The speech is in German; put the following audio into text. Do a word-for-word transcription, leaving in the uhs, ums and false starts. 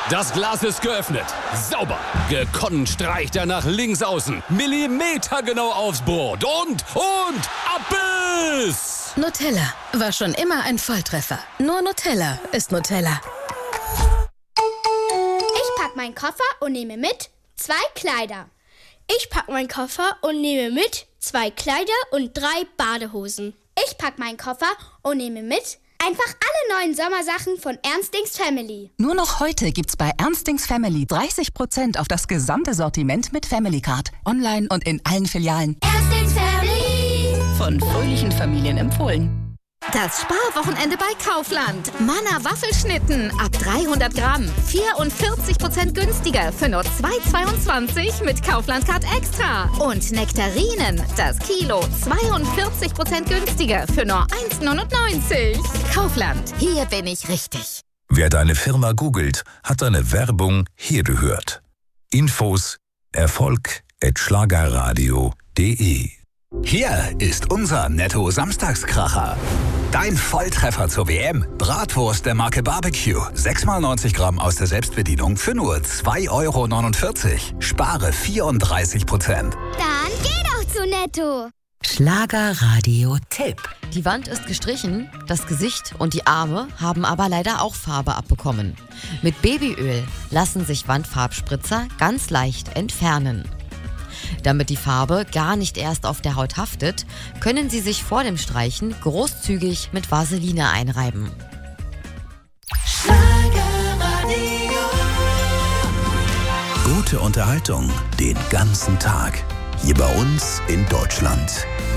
Das Glas ist geöffnet. Sauber. Gekonnt streicht er nach links außen. Millimetergenau aufs Brot. Und, und, Abbiss! Nutella war schon immer ein Volltreffer. Nur Nutella ist Nutella. Ich pack meinen Koffer und nehme mit zwei Kleider. Ich pack meinen Koffer und nehme mit zwei Kleider und drei Badehosen. Ich pack meinen Koffer und nehme mit einfach alle neuen Sommersachen von Ernstings Family. Nur noch heute gibt's bei Ernstings Family dreißig Prozent auf das gesamte Sortiment mit Family Card. Online und in allen Filialen. Ernstings Family. Von fröhlichen Familien empfohlen. Das Sparwochenende bei Kaufland. Manna Waffelschnitten ab dreihundert Gramm. vierundvierzig Prozent günstiger für nur zwei Euro zweiundzwanzig mit Kaufland Card Extra. Und Nektarinen, das Kilo, zweiundvierzig Prozent günstiger für nur eins Euro neunundneunzig. Kaufland, hier bin ich richtig. Wer deine Firma googelt, hat deine Werbung hier gehört. Infos erfolg at schlagerradio punkt de. Hier ist unser Netto-Samstagskracher. Dein Volltreffer zur W M. Bratwurst der Marke Barbecue. sechs mal neunzig Gramm aus der Selbstbedienung für nur zwei Euro neunundvierzig. Spare vierunddreißig Prozent. Dann geh doch zu Netto. Schlagerradio-Tipp. Die Wand ist gestrichen, das Gesicht und die Arme haben aber leider auch Farbe abbekommen. Mit Babyöl lassen sich Wandfarbspritzer ganz leicht entfernen. Damit die Farbe gar nicht erst auf der Haut haftet, können Sie sich vor dem Streichen großzügig mit Vaseline einreiben. Gute Unterhaltung den ganzen Tag. Hier bei uns in Deutschland.